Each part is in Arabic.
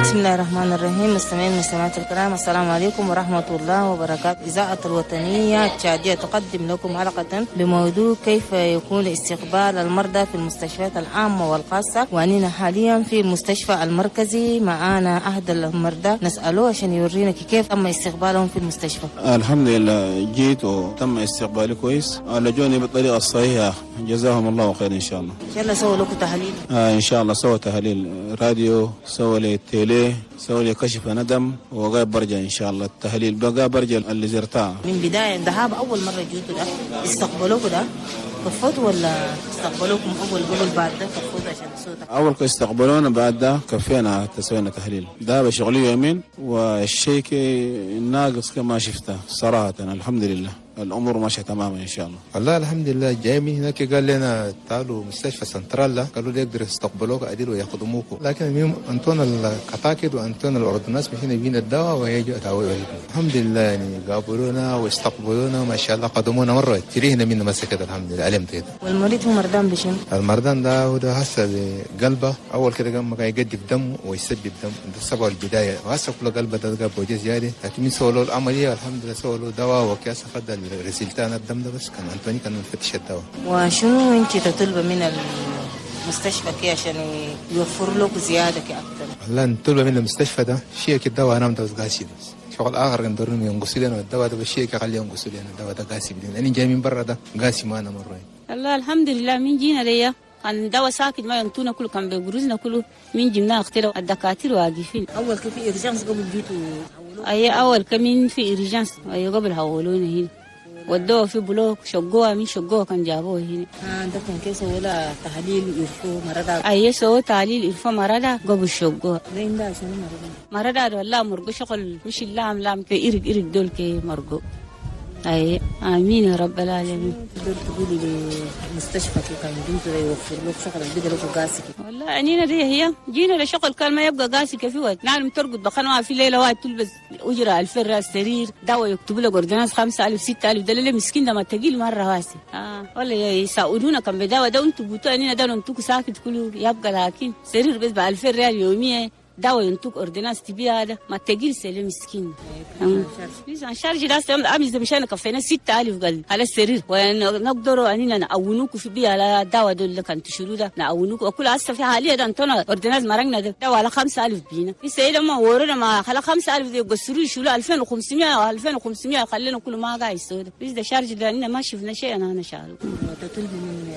بسم الله الرحمن الرحيم. مستمعين ومستمعات الكرام، السلام عليكم ورحمة الله وبركاته. إذاعة الوطنية التشادية تقدم لكم حلقة بموضوع كيف يكون استقبال المرضى في المستشفيات العامة والخاصة. وأننا حاليا في المستشفى المركزي، معانا أحد المرضى نسأله عشان يورينا كيف تم استقبالهم في المستشفى. الحمد لله جيت وتم استقبالي كويس، لجوني بالطريقة الصحيحة، جزاهم الله خير. إن شاء الله سووا لكم تحاليل؟ إن شاء الله سووا تحاليل راديو، سووا لي تيلي، سووا لي كشف ندم، وغيب برجع إن شاء الله التحاليل بقى برجع اللي زرتها. من بداية الذهاب أول مرة جيتوا ده استقبلوكوا ده كفوتوا ولا استقبلوكم قبل بعد ده كفوتوا عشان صوتك؟ أول استقبلونا، بعد ده كفينا تسوينا تحليل. ده بشغلي يومين، والشيء الناقص كما شفته صراحة. الحمد لله الأمور ماشية تماما إن شاء الله. والله الحمد لله. جاي من هناك قال لنا تعالوا مستشفى سنترال، قالوا لي يقدروا يستقبلوك عديل ويخدموكم، لكن اليوم أنتونا الكتاكد وأنتونا الأردناس مشينا بين الدواء ويجوا تعويض. الحمد لله يعني قابلونا واستقبلونا ما شاء الله، قدمونا مرة تريهنا من مسكت الحمد لله علمت كده. والمريض هو مردان بشنو؟ المردان ده هو ده هسه بقلبه أول كده قام يقدم دم ويسدد دم، ده سبب البداية، وهسه كل قلبه ده قلبه وجه زيادة، لكن من سووا له العملية الحمد لله سووا له دواء وكاس فضل رسلتان الدم ده، بس كان أنتوني كان مفتش الدواء. وشنو انت تطلب من المستشفى كي عشان يوفر لك زيادة كي أكتر؟ لا نطلب من المستشفى ده شيء كده الدواء أنا متوز قاسي بس شغل آخر قدروا ينقصوا لنا الدواء ده، بشيء كخليه ينقصوا لنا الدواء ده قاسي بدين. أنا جاي من برا ده قاسي ما أنا مرة. الله الحمد لله. من جينا ليا كان دواء ساكت ما ينتونا كله، كان بيجروزنا كله، من جبنا اختلوا الدكاتره واقفين. أول كيف في إرجانس قبل جيتوا؟ أي أول كمين في إرجانس، أي قبل هولونا هنا ودوه في بلوك شقوها، من شقوها كان جابوه هنا. ده كان كيس ولا تحاليل يرفو مرضى؟ أي سووا تحاليل يرفو مرضى قبل شقوها. لين ده شنو مرضى والله مرقو شغل مش اللام كي إرق دول كي مرقو. أي آمين يا رب العالمين. تقدر تقولي للمستشفى كي كان جنتوا يوفر لك شغل بدل لكم قاسي؟ والله أنينا دي هي جينا لشغل كان ما يبقى قاسي في وقت نعم ترقد بخنوا في ليلة واحد تلبس أجرة الفرة السرير دواء يكتبوا لك أوردناس 5000 6000 ده اللي مسكين ده ما تقيل مرة واسي. ولا يساعدونا كان بدواء ده وانتوا بوتوا أنينا ده انتوا ساكت كله يبقى، لكن سرير بس ب2000 ريال يومية دواء ينتوك أوردناس تبي هذا ما تقيل سلم مسكين. عشان شارج ناس أمس مشان كفينا 6000 قال على السرير، ونقدروا أننا نعونوكوا في بيها على الدواء دول اللي كان تشيلوا ده نعونوكوا، وكل هسه في حاليا ده أنتونا أوردناس مرقنا ده دواء على 5000 بينا. في سيدة ما ورونا ما على 5000 ده يقصروا يشيلوا 2500 2500 خلينا كل ما قاعد يسود. بس ده شارج ده أننا ما شفنا شيء أنا شارج. تطلبي من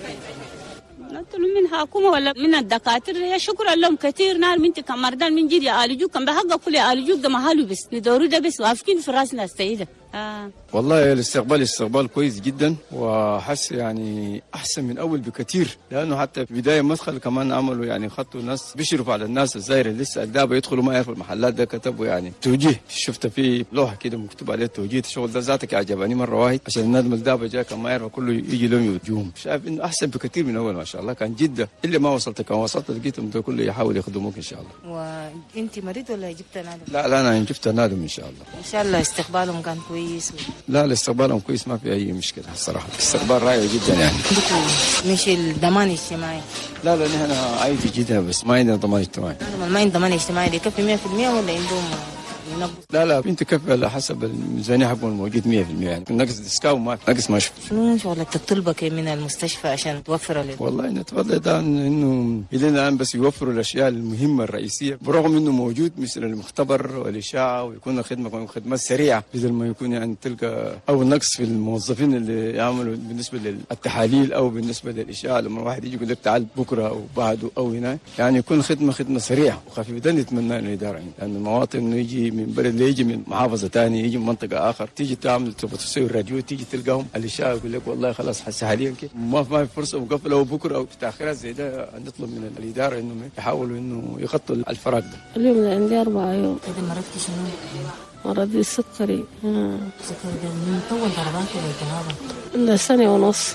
نطلب من حكومة ولا من الدكاترة يا شكرا لهم كثير. نار منتي كمردان من جد يعالجوك كان بحق كل يعالجوك ده محاله بس ندوروا ده بس وافكين في راسنا السيدة. والله الاستقبال كويس جدا، وحس يعني احسن من اول بكثير، لانه حتى في بدايه مدخل كمان عملوا يعني خطوا ناس بيشرفوا على الناس الزايره لسه الدابه يدخلوا ما يعرفوا المحلات ده، كتبوا يعني توجيه، شفت في لوحه كده مكتوب عليه توجيه. الشغل ده ذاتك عجبني مره واحد عشان الندم الدابه جاء كان ما يعرف كله يجي لهم يوجههم. شايف انه احسن بكثير من اول ما شاء الله. كان جده اللي ما وصلت كان وصلت لقيتهم ده كله يحاول يخدموك ان شاء الله. وانت مريض ولا جبت نادم؟ لا انا جبت نادم ان شاء الله. ان شاء الله استقبالهم كان كويس لا الاستقبالهم كويس ما في اي مشكله الصراحه، استقبال رائع جدا يعني. مش الضمان الاجتماعي؟ لا نحن عادي جدا بس ما عندنا ضمان اجتماعي. ما عندنا ضمان اجتماعي ده يكفي 100% ولا عندهم ينقص؟ لا انت كيف على حسب الميزانيه حقهم الموجود 100% يعني، نقص ديسكاونت ما نقص ما شوف. شنو شغلك تطلبك من المستشفى عشان توفر لي؟ والله نتفضل ده انه الى الان بس يوفروا الاشياء المهمه الرئيسيه، برغم انه موجود مثل المختبر والاشاعه، ويكون الخدمه خدمات سريعه بدل ما يكون يعني تلقى او نقص في الموظفين اللي يعملوا بالنسبه للتحاليل او بالنسبه للاشعه. لما الواحد يجي يقول لك تعال بكره او بعده او هنا يعني يكون خدمه سريعه وخفيفه. ده نتمنى انه الاداره يعني، لان المواطن انه يجي من بلد اللي يجي من محافظه ثانيه يجي من منطقه اخر تيجي تعمل تسوي الراديو تيجي تلقاهم الاشاعه يقول لك والله خلاص حاليا كده ما في فرصه مقفله او بكره او في تاخيرات زي ده. نطلب من الاداره انهم يحاولوا انه يغطوا الفراغ ده. اليوم ده عندي 4 يوم. كده مرضتي شنو؟ مرضي السكري. السكري ده من طول ضربات ولا التهاب؟ لا 1.5 سنة.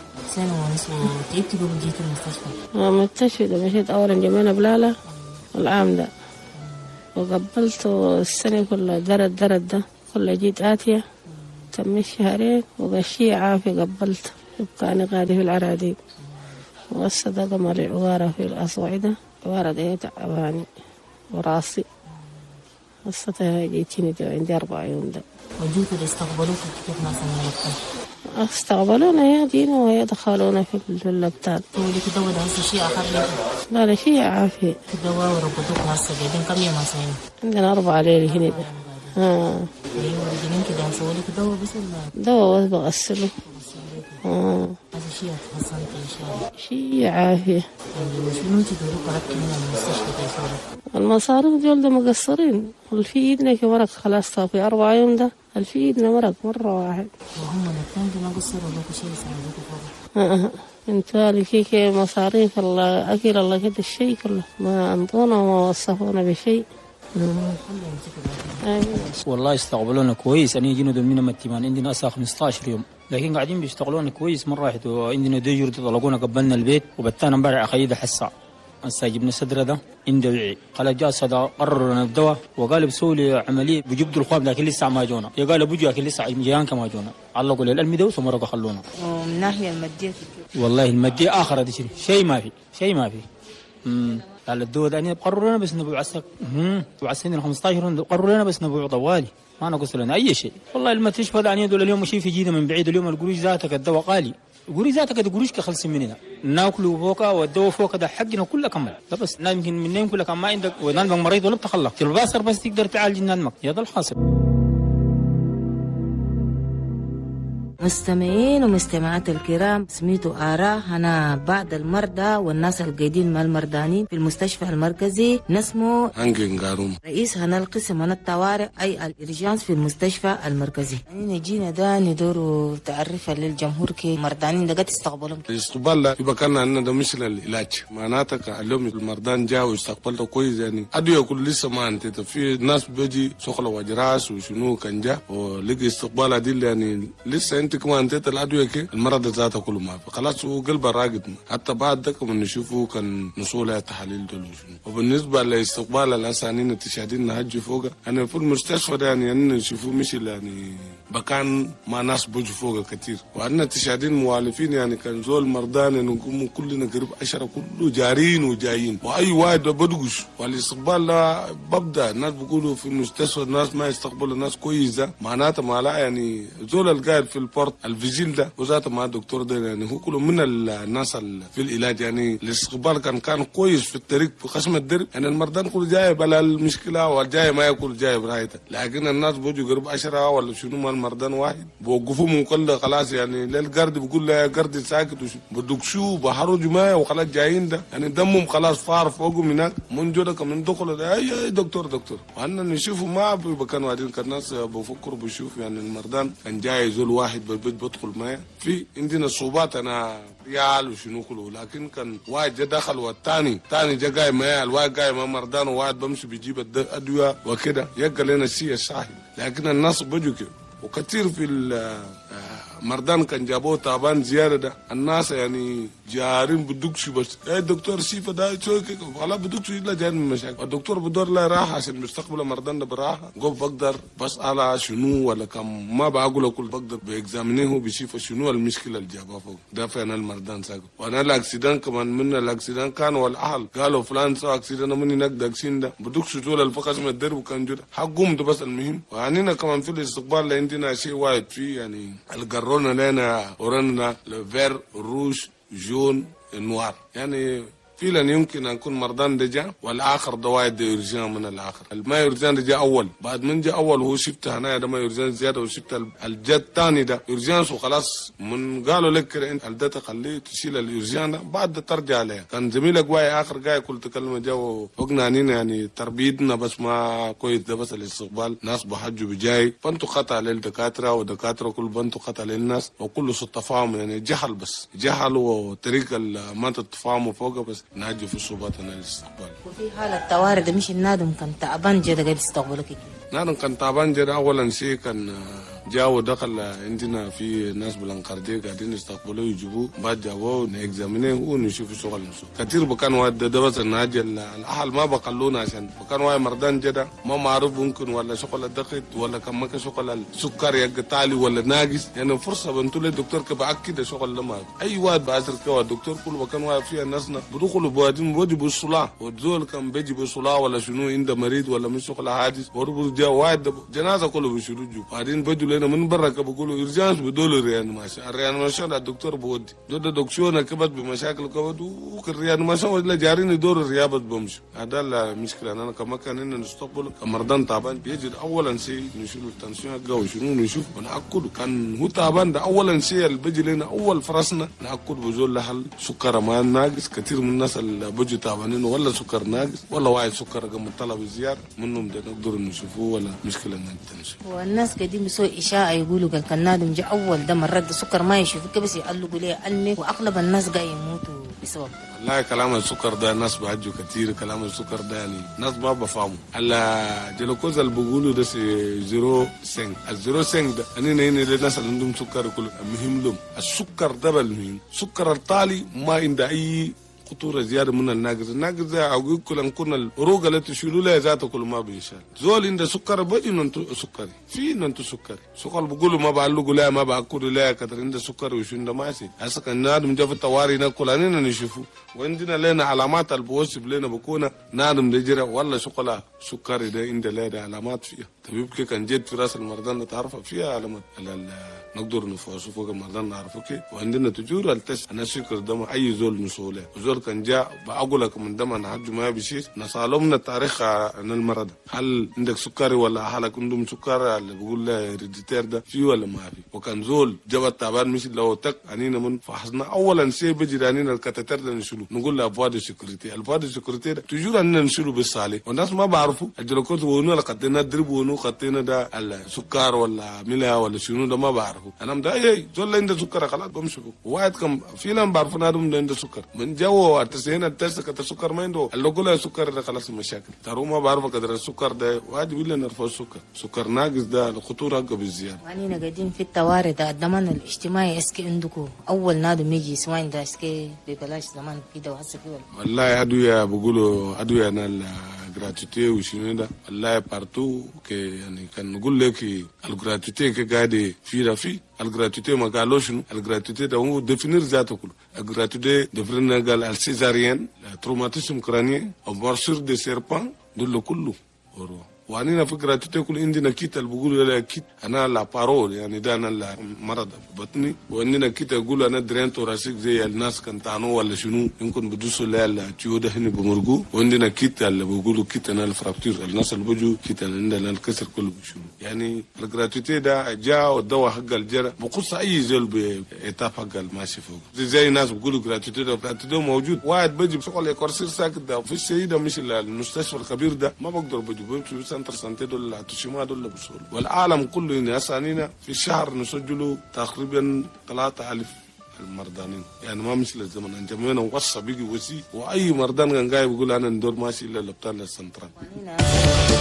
وتعبتي قبل جيت المستشفى؟ المستشفى ده مشيت اولا جميلة بلالة العام ده، وقبلت السنة كلها درد ده كلها جيت آتية تم شهرين وغشي عافية قبلت يبقاني غادي في العراديب والصدقة مالي عوارة في الأصوعدة عوارة دي تعباني وراسي خاصة جيتني عندي 4 يوم ده. وجوتوا اللي استقبلوك كيف ناس الملبتان؟ استقبلونا يا جينا وهي دخلونا في اللبتان. ولك دواء ده هسه شيء آخر لك؟ لا شيء عافية. دواء وربطوك هسه قاعدين كم يوم هسه هنا؟ عندنا 4 ليالي هنا ده. ايوه جايين كده هسوي لك دواء بس ولا؟ دواء بس بغسله. هذا شيء حصلت ان شاء الله. شيء عافية. شنو تدوروك ربك من المستشفى تيسورك؟ المصاريف دول ده مقصرين. في ايدنا مرق خلاص في 4 يوم ده. في ايدنا مرق مرة واحد. وهم الاثنين دي ما قصروا لك شيء يساعدوك فوق؟ انتوا كي مصاريف الله أكل الله كده الشيء كله ما أنطونا وما وصفونا بشيء. والله استقبلونا كويس. أنا جينا دمنا متمان عندنا أسا 15 يوم، لكن قاعدين بيشتغلونا كويس مرة واحدة. وعندنا ديجور طلقونا قبلنا البيت وبتانا امبارح أخيد حسا هسه جبنا صدر ده عنده وعي. قال جاء صدا قرروا لنا الدواء وقال بسووا لي عمليه بجبدوا الخواب لكن لسه ما جونا. قال بجوا لكن لسه جيران كما جونا. علقوا لي المدوس ومرقوا خلونا. ومن الناحيه الماديه والله الماديه آخر هذا شيء ما في شيء ما في. قال الدواء ده يعني قرروا لنا بس نبيع عسك وعسين 15 قرروا لنا بس نبيع طوالي ما نقص لنا اي شيء. والله المستشفى ده يعني دول اليوم شيء في جينا من بعيد. اليوم القروش ذاتك الدواء غالي. قولي ذاتك ده قروش كخلص مننا ناكله فوقها والدواء فوقها ده حقنا كله كمل. ده بس يمكن منين كلك ما عندك ونالمك مريض ولا بتخلق تلباسر بس تقدر تعالج نالمك. يا ده الحاصل. مستمعين ومستمعات الكرام، سميتوا آراء أنا بعض المرضى والناس القاعدين مع المرضانين في المستشفى المركزي نسمو هنجنجاروم رئيس هنا القسم من الطوارئ أي الإرجانس في المستشفى المركزي. يعني جينا ده ندور تعرفها للجمهور كي مرضانين ده قد استقبلهم. الاستقبال في مكاننا عندنا ده مش العلاج معناتك اليوم المرضان جاوا واستقبلته كويس. يعني أدوية كل لسه ما انتهت. في ناس بيجي سخلة وجراس وشنو كان جا ولقي استقبال عديل يعني لسه انت كمان انتهت الأدوية كي المرض ذاته كله ما في خلاص هو قلبه راقد. حتى بعد ذاك من نشوفه كان نصولها تحاليل دول وشنو. وبالنسبة لاستقبال الأسانين التشهدين نهجي فوقه يعني في المستشفى ده يعني نشوفوه مش يعني مكان ما ناس بيجوا فوقه كتير. وعندنا تشهدين موالفين يعني كان زول مرضان يعني نقوم كلنا قريب 10 كله جارين وجايين واي واحد بدقش. والاستقبال لا ببدا الناس بيقولوا في المستشفى الناس ما يستقبلوا الناس كويسه معناته ما لا يعني زول القاعد في البورت الفيجيل ده وذاته مع الدكتور ده يعني هو كله من الناس في العلاج. يعني الاستقبال كان كويس في الطريق في قسم الدرب يعني المرضان كله جاي بلا المشكله والجاي ما ياكل جاي برايته. لكن الناس بيجوا قريب 10 ولا شنو ما المرضان واحد بوقفوهم كله خلاص يعني للقرد بيقول له يا قرد ساكت بدقشوه بحرجوا ماء وخلاص جايين ده يعني دمهم خلاص فار فوقهم هناك من جودك من دخلوا ده اي دكتور وعندنا نشوفوا ما بكانوا قاعدين كان الناس بفكروا بيشوف يعني المرضان كان جاي زول واحد بالبيت بدخل ماء. في عندنا صعوبات انا ريال وشنو كله لكن كان واحد جا دخل والثاني جا جاي ماء الواحد جاي ما مرضان وواحد بمشي بيجيب الادويه وكده يلقى لنا الشيء الصحي. لكن الناس بيجوا كده وكثير في المرضان كان جابوه تعبان زياده ده الناس يعني جارين بدقشوا بس يا دكتور شيفا ده شوي كده ولا بدقشوا الا جايين من مشاكل. الدكتور بدور له راحه عشان مستقبل المرضان ده براحه. قف بقدر بس على شنو ولا كم ما بقول كل بقدر باكزامينه بشيفا شنو المشكله اللي جابها فوق ده. فانا المرضان ساكت وانا الاكسيدان كمان من الاكسيدان كان والاهل قالوا فلان سوى اكسيدان مني نقد اكسين ده بدقشوا طول الفقس من الدرب كان جدا حقهم ده بس المهم. وعنينا كمان في الاستقبال عندنا شيء واحد فيه يعني القرونا لنا ورنا الفير الروج جون النوار يعني فعلا يمكن ان يكون مرضان ده جاء والاخر دواء ده يرجان من الاخر. ما يرجان ده جاء اول بعد من جاء اول هو شفته هنا ده ما يرجان زياده وشفت الجد الثاني ده يرجان وخلاص من قالوا لك كده انت ده تخليه تشيل اليرجان ده بعد ده ترجع عليه. كان زميلك واي اخر جاي قلت كلمه جاوا فوقنا هنا يعني تربيتنا بس ما كويس ده بس الاستقبال ناس بحجوا بجاي فانتوا خطا للدكاتره ودكاتره كل بنتوا خطا للناس وكله سوء تفاهم يعني جهل بس جهل وطريقه ما تتفاهموا فوقه بس نهجوا في صعوبات الاستقبال. وفي حالة طوارئ ده مش النادم كان تعبان جدا قاعد يستقبلوك. نادم كان تعبان جدا اولا شيء كان جاوا دخل عندنا في ناس بالانقرديه قاعدين يستقبلوا يجيبوه بعد جابوه نكزامينه ونشوف شغل نفسه كثير. بكان واحد ده بس الناجل الاهل ما بقلونا عشان بكان واحد مرضان جدا ما معروف ممكن ولا شغل الدقيق ولا كم شغل السكر يقطعلي ولا ناقص يعني فرصه بنتو للدكتور كباكد شغل لما اي واحد بعثر كوا الدكتور كل بكان واحد فيها ناسنا بدخلوا بوادين بودي بالصلاه والزول كان بيجي بالصلاه ولا شنو عنده مريض ولا من شغل حادث وربو جا واحد جنازه كله بيشيلوا جو بعدين بيجوا لنا من برا بيقولوا ارجانس بدول الريانيماسيون الريانيماسيون الدكتور بودي ده دكتور كبت بمشاكل كبت والريانيماسيون ولا جارين دور الرياضه بمشي. هذا المشكله انا كما كان ان نستقبل كمرضان تعبان بيجي اولا شيء نشيل التنسيون الجو شنو نشوف ونأكد كان هو تعبان ده اولا شيء اللي بيجي لنا اول فرصنا نأكد بزول له سكر ما ناقص. كثير من الناس اللي بيجوا تعبانين ولا سكر ناقص ولا واحد سكر قام طلب زياده منهم ده نقدر نشوفوه ولا مشكله نشوف. والناس قاعدين بيسوي اشاعه يقولوا قال كان نادم جاء اول ده مرات السكر ما يشوفك بس يقلقوا ليه علمك واغلب الناس قاعد يموتوا بسبب. والله كلام السكر ده الناس بيحجوا كثير. كلام السكر ده يعني الناس ما بفهموا. على جلوكوز اللي بيقولوا ده 0.5 ال0.5 ده انا الناس اللي عندهم سكر كله مهم لهم. السكر ده المهم. السكر الطالي ما عنده اي خطوره زياده من الناقص. الناقص ده اقول كل كنا الروق اللي تشيلوا لها ذاته كل ما بيشال. زول عنده سكر بيجي ننتو سكري في ننتو سكري سكر بيقولوا ما بعلقوا لا ما باكلوا لا كتر عنده سكر وشو عنده ماشي. هسه كان نادم جاب الطوارئ ناكل علينا نشوفه وعندنا لنا علامات البوسب لنا بكونه نادم دجرة والله شوكولا سكري ده عنده له علامات فيها. طبيب كان جد في راس المرضان تعرف فيها علامات نقدر نفوسه فوق المرضان نعرفه كيف. وعندنا تجور التست انا سكر دم اي زول نسوله وزول كان جاء بقول لك من دم انا حج ما بيشيل نصالمنا التاريخ عن المرض. هل عندك سكري ولا حالك عندهم سكر اللي بقول له هيريديتير ده في ولا ما في. وكان زول جاب تعبان مش لو تك انينا من فحصنا اولا شيء بيجي انينا الكاتيتر ده نشيله نقول له افواد سكرتي الفواد سكرتي تجور اننا نشيله بالصالح والناس ما بعرفوا الجلوكوز ونو قدنا ضربوا ونو قدنا ده السكر ولا ملا ولا شنو ده ما بعرفوا. انا مداي زول عنده سكر خلاص بمشي واحد كم في لهم بعرفوا نادم عنده سكر من جو تسهين التست كتسكر ما عنده اللي يقول سكر ده خلاص مشاكل. ترى ما بعرف قدر السكر ده واحد يقول لنا نرفع السكر. سكر ناقص ده الخطوره حقه بالزياده. يعني قاعدين في الطوارئ ده الضمان الاجتماعي اسكي عندكم اول نادم يجي سواء ده اسكي ببلاش زمان في ده وهسه في والله ادويه بيقولوا ادويه انا الجراتيتي وشنو ده والله بارتو يعني كان نقول لك الجراتيتي قاعد في الجراتيتي ما قالوش شنو الجراتيتي ده هو ديفينير ذاته كله. الجراتيتي ديفينير قال السيزاريان تروماتيسم كراني او مارسور دي سيربان دول كله وعنينا فكرة تقول عندنا كيت اللي بيقولوا لا كيت أنا لا بارول يعني ده أنا المرض بطني وعندنا كيت يقولوا أنا درين توراسيك زي الناس كان تعنوا ولا شنو يمكن بدوسوا لا التيو ده هني بمرجو. وعندنا كيت اللي بيقولوا كيت أنا الفراكتير الناس اللي بيجوا كيت عندنا الكسر كله بشنو يعني الجراتيتي ده جاء والدواء حق الجرة بقص أي زول بإتاف حق الماشي فوق زي الناس بيقولوا جراتيتي ده موجود. واحد بيجي بشغل يكرسير ساكت ده في السيدة مش المستشفى الكبير ده ما بقدر بيجوا سنتر سنتي دول تشيما دول بسول. والعالم كله هنا أسانينا في الشهر نسجلوا تقريبا 3000 المرضانين يعني ما مثل الزمن انجمينا وصى بيجي وسي واي مرضان كان جاي بيقول انا ندور ماشي الا لبتال السنترال.